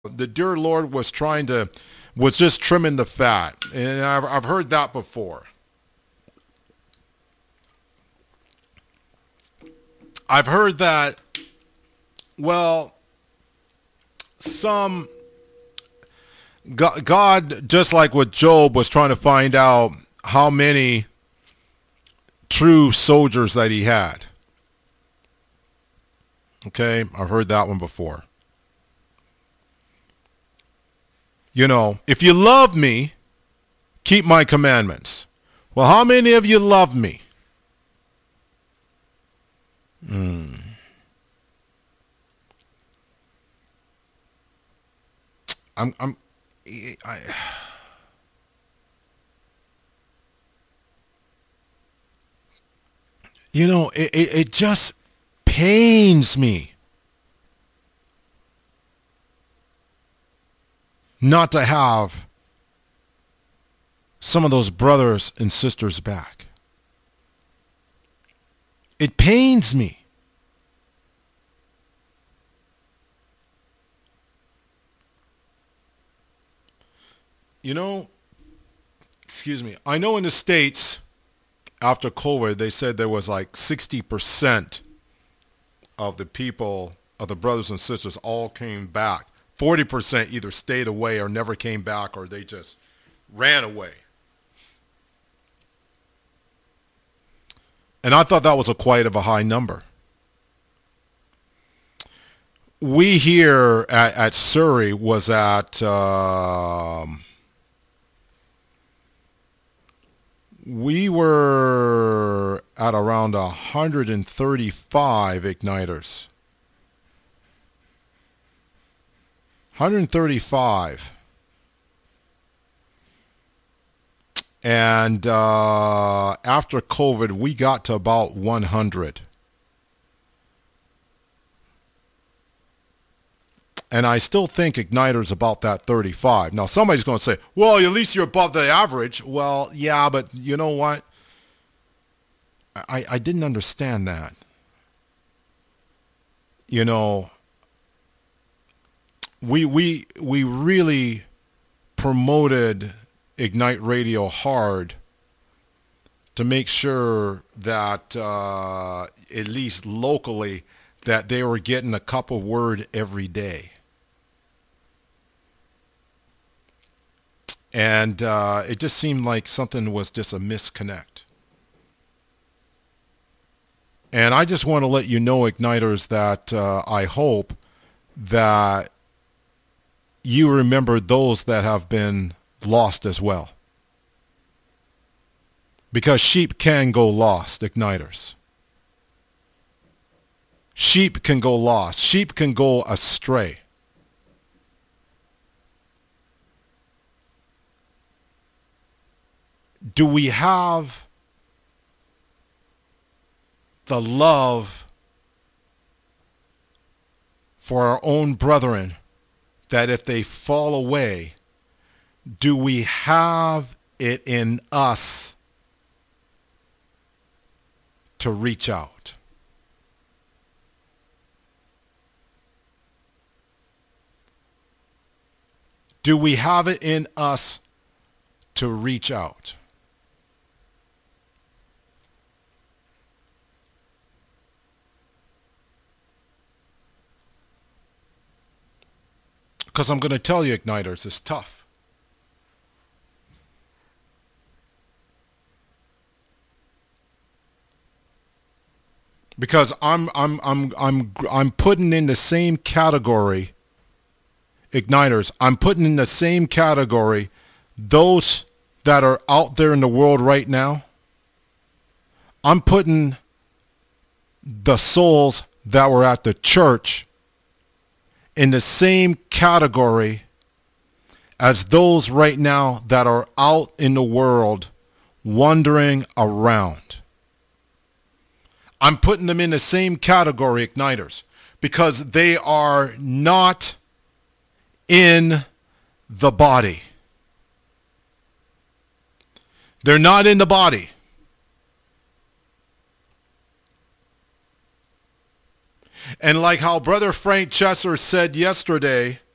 the dear Lord was just trimming the fat. And I've heard that before. I've heard that, well, some God, just like with Job, was trying to find out how many true soldiers that he had. Okay, I've heard that one before. You know, if you love me, keep my commandments. Well, how many of you love me? I'm, I'm, I, you know, it just pains me not to have some of those brothers and sisters back. It pains me. You know, excuse me, I know in the States, after COVID, they said there was like 60% of the people, of the brothers and sisters, all came back. 40% either stayed away or never came back, or they just ran away. And I thought that was quite of a high number. We here at Surrey was at, we were at around 135 igniters. 135. And after COVID, we got to about 100. And I still think Igniter's about that 35. Now, somebody's going to say, well, at least you're above the average. Well, yeah, but you know what? I didn't understand that. You know, we really promoted Ignite Radio hard to make sure that at least locally that they were getting a cup of word every day. And it just seemed like something was just a misconnect. And I just want to let you know, Igniters, that I hope that you remember those that have been lost as well. Because sheep can go lost, Igniters. Sheep can go lost. Sheep can go astray. Do we have the love for our own brethren that if they fall away, do we have it in us to reach out? Do we have it in us to reach out? Because I'm going to tell you, Igniters, it's tough. Because I'm putting in the same category, Igniters, I'm putting in the same category those that are out there in the world right now. I'm putting the souls that were at the church in the same category as those right now that are out in the world wandering around. I'm putting them in the same category, Igniters, because they are not in the body. They're not in the body. And like how Brother Frank Chesser said yesterday,